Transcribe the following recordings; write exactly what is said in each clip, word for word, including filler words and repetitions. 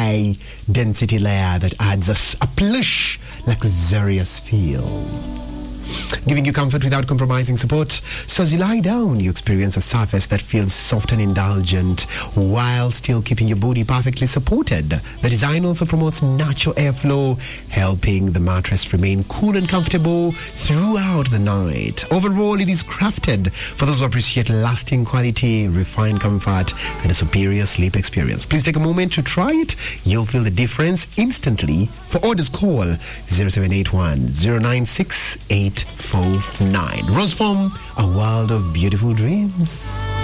high density layer that adds a, a plush, luxurious feel. Giving you comfort without compromising support. So as you lie down, you experience a surface that feels soft and indulgent while still keeping your body perfectly supported. The design also promotes natural airflow, helping the mattress remain cool and comfortable throughout the night. Overall, it is crafted for those who appreciate lasting quality, refined comfort, and a superior sleep experience. Please take a moment to try it. You'll feel the difference instantly. For orders, call zero seven eight one, zero nine six eight four nine. Roseform, a world of beautiful dreams.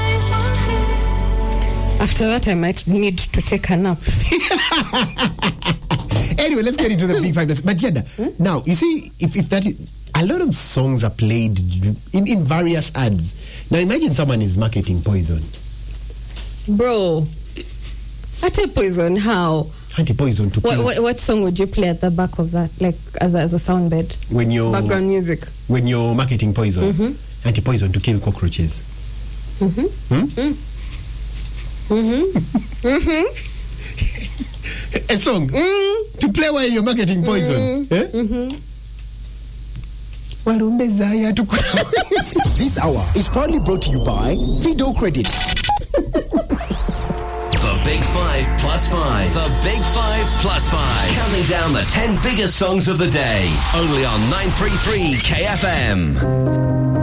After that, I might need to take a nap. Anyway, let's get into the big five. But Yada, hmm? Now, you see, if, if that is, a lot of songs are played in, in various ads. Now, imagine someone is marketing poison. Bro, what a poison? How? Anti-poison to kill. What, what, what song would you play at the back of that, like as a, as a sound bed? When you're background music. When you're marketing poison, mm-hmm. anti-poison to kill cockroaches. Mm-hmm. Hmm? Mm. Mm-hmm. A song mm. to play while you're marketing poison. Mm. Eh? Mm-hmm. This hour is proudly brought to you by Fido Credit. The Big Five Plus Five. The Big Five Plus Five. Counting down the ten biggest songs of the day. Only on nine three three K F M.